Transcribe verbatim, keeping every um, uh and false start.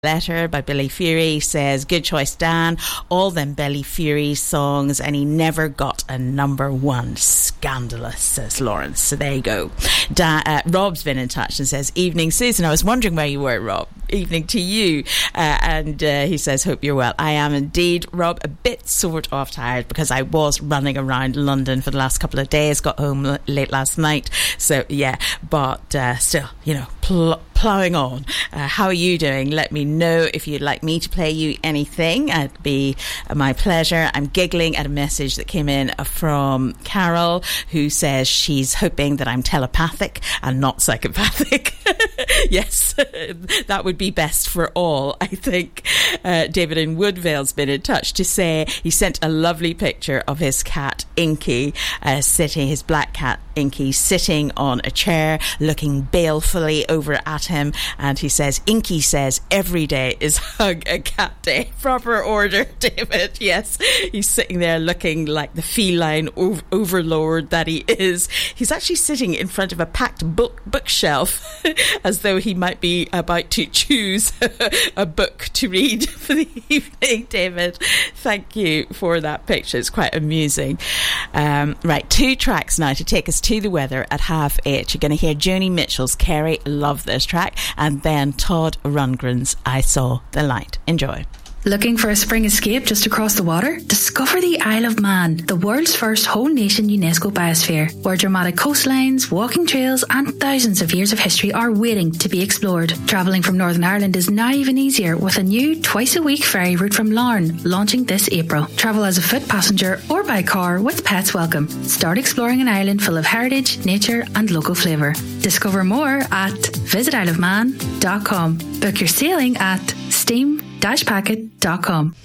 Letter by Billy Fury says, good choice, Dan. All them Billy Fury songs, and he never got a number one. Scandalous, says Lawrence. So there you go. Da- uh, Rob's been in touch and says, evening, Susan. I was wondering where you were, Rob. Evening to you. Uh, and uh, he says, hope you're well. I am indeed, Rob, a bit sort of tired because I was running around London for the last couple of days. Got home l- late last night. So yeah, but uh, still, you know, pl- ploughing on. Uh, how are you doing? Let me know if you'd like me to play you anything. It'd be my pleasure. I'm giggling at a message that came in from Carol, who says she's hoping that I'm telepathic and not psychopathic. Yes, that would be best for all, I think. Uh, David in Woodvale's been in touch to say he sent a lovely picture of his cat Inky uh, sitting, his black cat Inky, sitting on a chair looking balefully over at him, and he says Inky says every day is Hug a Cat Day. Proper order, David. Yes, he's sitting there looking like the feline ov- overlord that he is. He's actually sitting in front of a packed book bookshelf as though he might be about to choose a book to read for the evening. David, thank you for that picture. It's quite amusing. Um, right, two tracks now to take us to the weather at half eight. You're going to hear Joni Mitchell's Kerry, love this track, and then Todd Rundgren's I Saw the Light. Enjoy. Looking for a spring escape just across the water? Discover the Isle of Man, the world's first whole nation UNESCO biosphere, where dramatic coastlines, walking trails and thousands of years of history are waiting to be explored. Travelling from Northern Ireland is now even easier with a new twice a week ferry route from Larne launching this April. Travel as a foot passenger or by car with pets welcome. Start exploring an island full of heritage, nature and local flavour. Discover more at visit isle of man dot com. Book your sailing at steam dash packet dot com.